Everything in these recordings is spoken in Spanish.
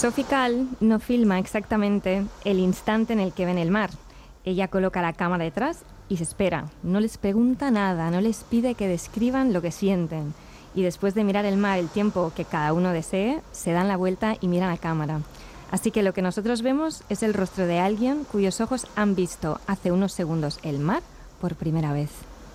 Sophie Calle no filma exactamente el instante en el que ven el mar. Ella coloca la cámara detrás y se espera. No les pregunta nada, no les pide que describan lo que sienten. Y después de mirar el mar el tiempo que cada uno desee, se dan la vuelta y miran a cámara. Así que lo que nosotros vemos es el rostro de alguien cuyos ojos han visto hace unos segundos el mar por primera vez.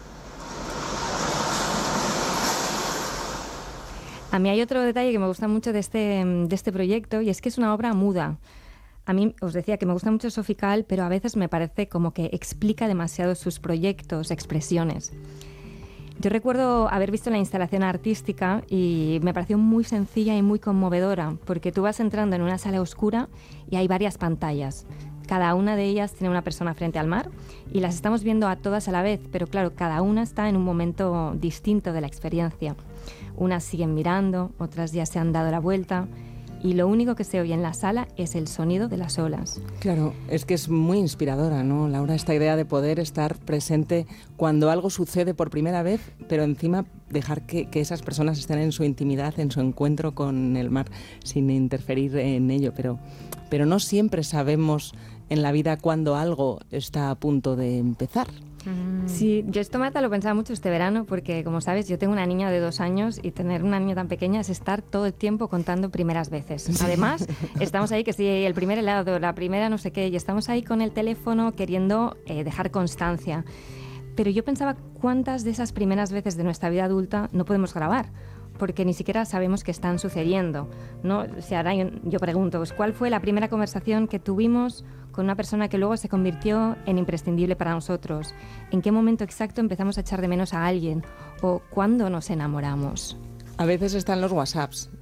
A mí hay otro detalle que me gusta mucho de este proyecto, y es que es una obra muda. A mí os decía que me gusta mucho Sophie Calle, pero a veces me parece como que explica demasiado sus proyectos, expresiones. Yo recuerdo haber visto la instalación artística y me pareció muy sencilla y muy conmovedora, porque tú vas entrando en una sala oscura y hay varias pantallas. Cada una de ellas tiene una persona frente al mar y las estamos viendo a todas a la vez, pero claro, cada una está en un momento distinto de la experiencia. Unas siguen mirando, otras ya se han dado la vuelta y lo único que se oye en la sala es el sonido de las olas. Claro, es que es muy inspiradora, ¿no, Laura? Esta idea de poder estar presente cuando algo sucede por primera vez, pero encima dejar que esas personas estén en su intimidad, en su encuentro con el mar, sin interferir en ello. Pero no siempre sabemos en la vida cuando algo está a punto de empezar. Sí, yo esto, Marta, lo pensaba mucho este verano porque, como sabes, yo tengo una niña de 2 años y tener una niña tan pequeña es estar todo el tiempo contando primeras veces. Además, estamos ahí que sí, el primer helado, la primera no sé qué, y estamos ahí con el teléfono queriendo dejar constancia. Pero yo pensaba cuántas de esas primeras veces de nuestra vida adulta no podemos grabar, porque ni siquiera sabemos que están sucediendo, ¿no? O sea, ahora yo pregunto, pues, ¿cuál fue la primera conversación que tuvimos con una persona que luego se convirtió en imprescindible para nosotros? ¿En qué momento exacto empezamos a echar de menos a alguien? ¿O cuándo nos enamoramos? A veces están los WhatsApps.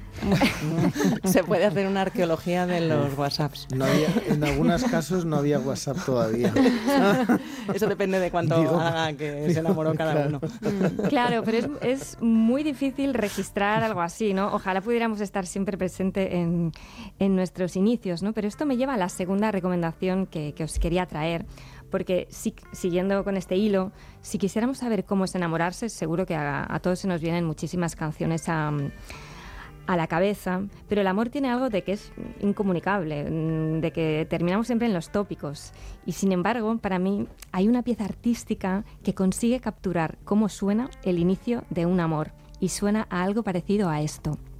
Se puede hacer una arqueología de los WhatsApps. En algunos casos no había WhatsApp todavía. Eso depende de cuánto haga que se enamoró cada uno. Claro, pero es muy difícil registrar algo así, ¿no? Ojalá pudiéramos estar siempre presente en nuestros inicios, ¿no? Pero esto me lleva a la segunda recomendación que os quería traer. Porque siguiendo con este hilo, si quisiéramos saber cómo es enamorarse, seguro que a todos se nos vienen muchísimas canciones a la cabeza, pero el amor tiene algo de que es incomunicable, de que terminamos siempre en los tópicos. Y sin embargo, para mí hay una pieza artística que consigue capturar cómo suena el inicio de un amor, y suena a algo parecido a esto.